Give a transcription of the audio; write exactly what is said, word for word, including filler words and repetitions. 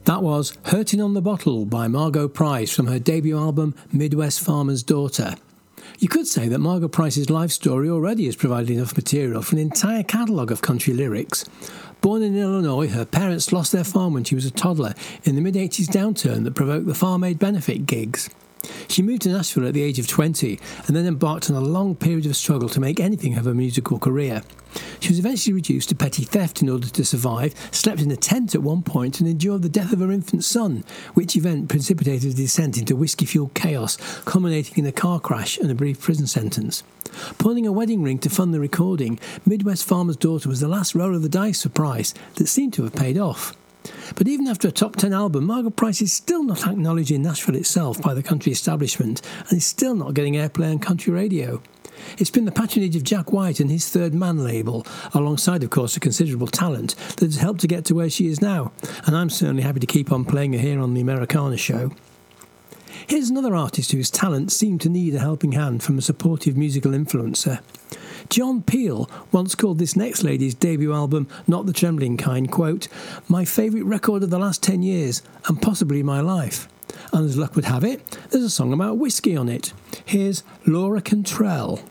That was Hurtin' on the Bottle by Margot Price from her debut album Midwest Farmer's Daughter. You could say that Margot Price's life story already has provided enough material for an entire catalogue of country lyrics. Born in Illinois, her parents lost their farm when she was a toddler in the mid-eighties downturn that provoked the Farm Aid benefit gigs. She moved to Nashville at the age of twenty and then embarked on a long period of struggle to make anything of her musical career. She was eventually reduced to petty theft in order to survive, slept in a tent at one point and endured the death of her infant son, which event precipitated a descent into whiskey-fueled chaos, culminating in a car crash and a brief prison sentence. Pawning a wedding ring to fund the recording, Midwest Farmer's Daughter was the last roll of the dice for Price that seemed to have paid off. But even after a top ten album, Margot Price is still not acknowledged in Nashville itself by the country establishment and is still not getting airplay on country radio. It's been the patronage of Jack White and his Third Man label, alongside, of course, a considerable talent, that has helped to get to where she is now, and I'm certainly happy to keep on playing her here on the Americana show. Here's another artist whose talent seemed to need a helping hand from a supportive musical influencer. John Peel once called this next lady's debut album, Not the Trembling Kind, quote, "my favourite record of the last ten years, and possibly my life." And as luck would have it, there's a song about whiskey on it. Here's Laura Cantrell.